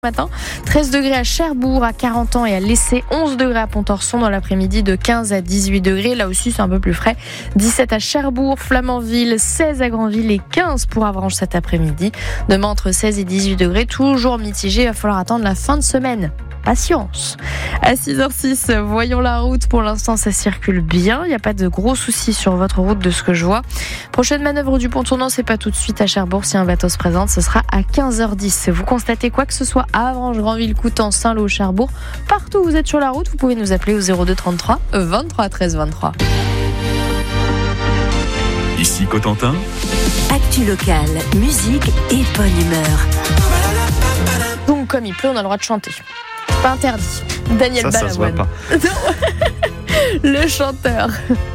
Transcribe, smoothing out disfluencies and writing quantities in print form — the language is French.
Matin, 13 degrés à Cherbourg, à 40 ans et à Lessay, 11 degrés à Pontorson dans l'après-midi, de 15 à 18 degrés. Là aussi, c'est un peu plus frais. 17 à Cherbourg, Flamanville, 16 à Granville et 15 pour Avranches cet après-midi. Demain, entre 16 et 18 degrés, toujours mitigé. Il va falloir attendre la fin de semaine. Patience. À 6h06, voyons la route. Pour l'instant, ça circule bien. Il n'y a pas de gros soucis sur votre route de ce que je vois. Prochaine manœuvre du pont tournant, c'est pas tout de suite à Cherbourg. Si un bateau se présente, ce sera à 15h10. Vous constatez quoi que ce soit à Avranches, Granville, Coutances, Saint-Lô, Cherbourg, partout où vous êtes sur la route, vous pouvez nous appeler au 02 33 23 13 23. Ici Cotentin. Actu locale, musique et bonne humeur. Donc, comme il pleut, on a le droit de chanter. Pas interdit. Daniel Ça se voit Balavoine. pas. Le chanteur.